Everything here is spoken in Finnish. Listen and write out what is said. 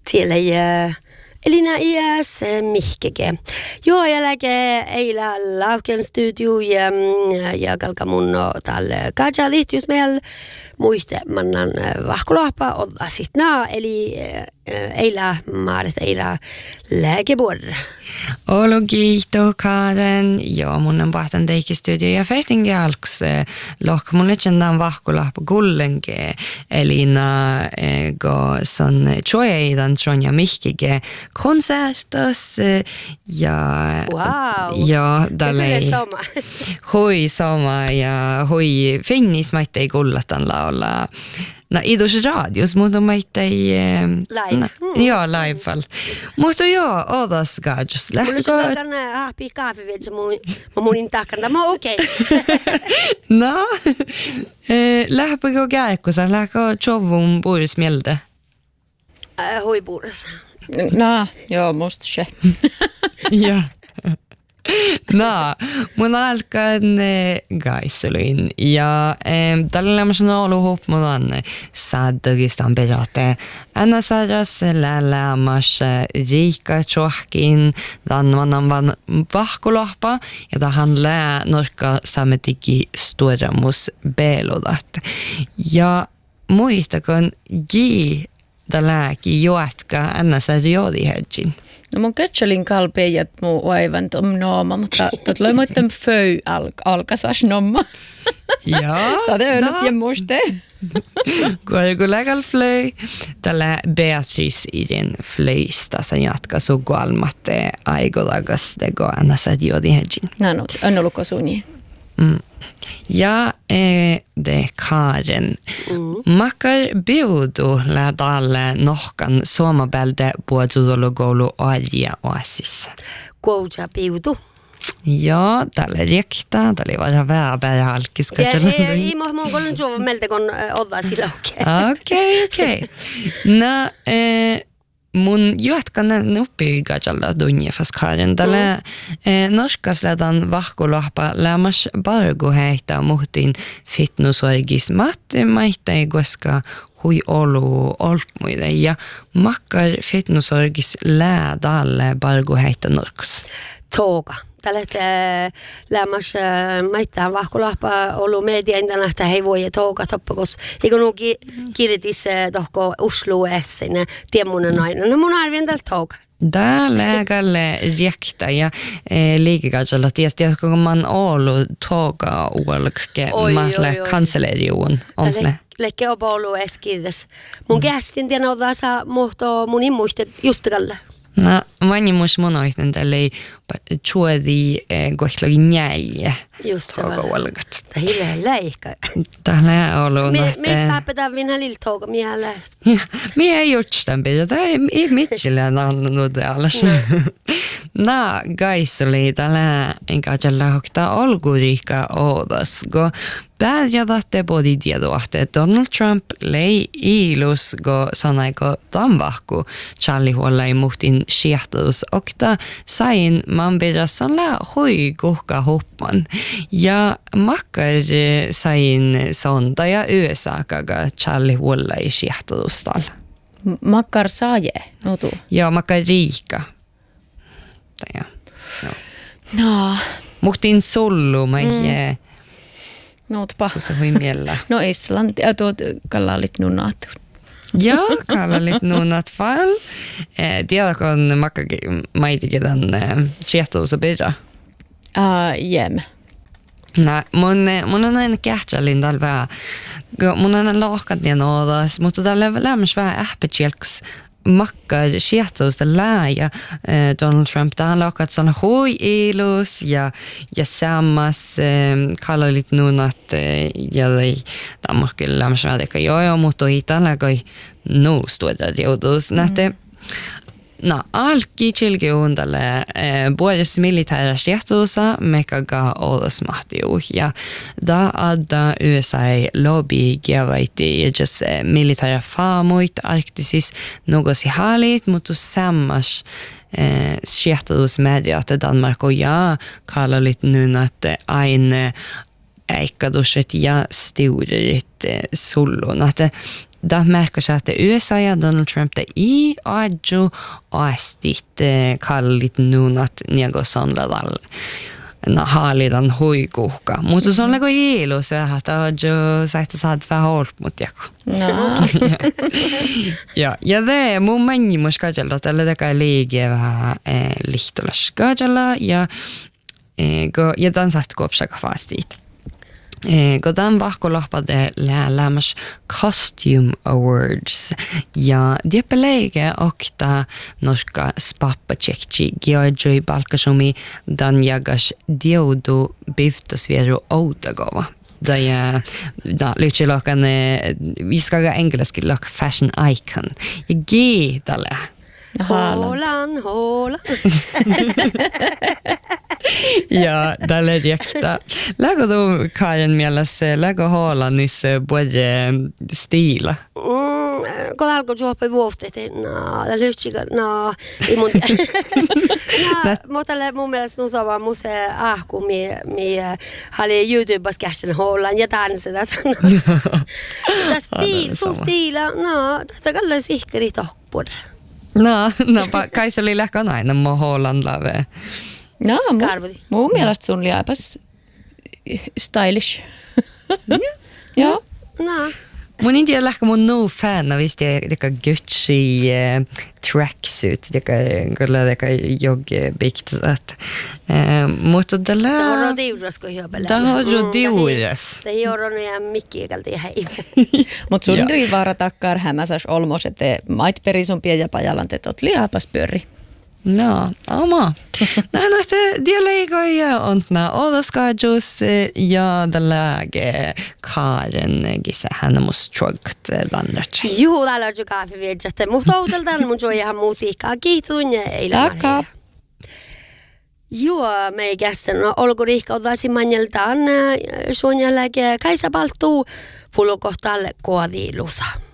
Siellä Elina iäs mihkeke. Joo, jälkeen eilä Lauken studio ja kalka mun tälle kaja liittyys meillä muiste mannan vahkulahpa odda sit eli eilä maaret eilä läkeborra. Olo kiito Karen. Joo, mun on pahtan teikki studio ja fertingi alks lohk mun legendan vahkulahpa gullenge Elina go son choeidan tronja mihkike konsertas ja wow. Ja dalle hui sama ja hui finnis maitte gullatan laula. No idus radios, mutta meitä ei live. Joo, live fall. Mutta joo, odas gadgets. Mulla on kan haapi kahvi vielä mä munin takana. Mä okei. No. Lähpikö kärkkusa, lähkö chovun puhuis mieltä? Hui puhuis. No, joo, musta se. Joo. No, mun alkan Gaiselin ja tällä on ollut huomattavasti saadukistan periaate. Anna saadus lämmas riikka tjohkin, tämän van vahkulahpa ja tähän lää norka sametiki stuoramus belodat. Ja muistakon gi täälläkin joatka anna saadioodihedjin. No mun kötselin kalpeijat muu aivan nooma, mutta loi muiden föy alkasas nomma. Joo. Tätä on nyt muste. Kun lägäl flöy, tällä Beatrice i den flöistä sen jatka sukualmatte aikolagas tego anna saadioodihedjin. No, on ollut kosuni. Ja det Karen. Makar biudu lädalle nohkan suomabälde puhutulogolu aria oasis. Kuuja biudu. Joo, tälle riekta, tälle vara väärä halkiskatella. Ei, mä kolon juova meiltä kun odda sillä Okei. No, mun jatkan nuppigajalla dunje fast Karen. Tällä norskaslädan vahkulahpa lämmas bargo heitä muhtin fitnessorgismat maittai koska hui olu olmuide ja makkar fitnessorgis lädalle bargo heitä norks. Toga. Tällä lämmas maittaa vahkulahpa ollut media indan että hei voi toga toppakos. Eikö nuukin kirjoitis tohko Oslo essin tiemmunen aina. No mun arvien tällä toga. Täällä kalle riekta ja liikekajalla tietysti, kun mä oon ollut toga uolke, mä lähe kanseleriuun. Lekke opa ollut eskides. Mun kästin tiedä odda saa muhto mun imuistet just kalle. No, mani mus monoiten tälle chuodi gohlagi njälje. Just toga uolkat. Tää hilleen läihkä. Täällä on ollut. Mistä pitää vinha lilla toga miellä? Mie ei jutstan pidä. Tää ei mitsillä annanut allas. No, Gaisuli tällä enkä tällä hokta olguriikka oodas. Go pärjätätte bodi tiedoahte. Donald Trump lei ilus go sanaiko tamvahku Charlie huolei muhtin siehtus. Okta sain man pidässä lää hui kuhka huppan. Ja makkar sain sonta ja yösaakaga Charlie huolei siehtustal. Makkar saaje, notu. Joo, makkar riikka. Ja. No. Muhtin sollu, mä ei. Nootpa. Se hui miellä. No Islanti, tuot kallalit nunnat. Joo, kallalit nunnat fall. Tiedätkö, mä ei tiedän siehtuusa pidä? Jem. No, mun on aina kähtsälin tällä vähän. Mun on aina lohkat ja noodas, mutta tällä lämmäs vähän ähpätjelks makkar siehtuusta lääjä Donald Trump. Tähän lohkat sana hui ilus ja sammas kallalit nunnat ja tämä kyllä lämmäs vähän teka joo, mutta ei tällä kai nuustuida joutuus. Nähte no, alki chilki undalle puolesta militäärä siehtuusa mekaga olasmahtiu ja da adda USA lobby giavaiti ja just militäärä faamuit arktisis nogosi haalit, mutta sammas siehtuus media, että Danmark och ja kallalit nu att aina eikkaduset ja stiurit sullun, että da märker sig att USA ja Donald Trump det i adjo astit kallit nuunat niego sonladal na haalidan huikuhka. Mutta se on lego ilu se, että adjo saihta saat vähän olp mut jako. No. Ja det mun meni mus kajalla tällä takaa liigie vähän lihtolas kajalla ja dan saht kopsaka fastit. Godan vahkolahpade lämmas Costume Awards ja diepelege okta norska spappatsekki georgioi balkasumi dan jagas diodu biftasvieru outagova. Da ja lyhtselakan vi ska ga engelskilak fashion icon. Ja gidalle. Haaland. Ja, tälle riekta. Läggo du Karen mielessä, läggo Haalandissa både stiila? Kun alkoi juoppa vuohteet, no, lyhtsika, no, ei mun tiedä. Mutta mun mielestä on sama muse ahku, mi hali YouTubessa käsin Haaland ja tanssita sanoo. Sun stiila, no, tätä kallan sihkeri tohpur. No, kai se oli lähkö aina mo Haalandlave. No, mun mielestä sun oli aipas stylish. Joo. No. Mun en tiedä lähkö mun no fan av visst det Gucci tracksuit det kyllä joggebikt att mutta tällä Det var rodiuras kun hyöpellä. Det var rodiuras. Det gör ja mikki kalti hei. Mut sun rivaara takkar hämäsäs olmos että mait perisun piejapajalan te tot liapas pyöri. No, ama. Näin nähtä dialegoja ontna odoskajus ja tällage Karen gisa hänmus chogt dannet. Joo, täällä on jo kaffe viedästä. Mutta outeltaan mun joi ihan musiikkaa. Kiitos ja eilen. Takka. Joo, me ei kästän. Olko riikka otaisi manjeltaan suonjälläkin Kaisa Palttuu pullokohtalle koadilusa.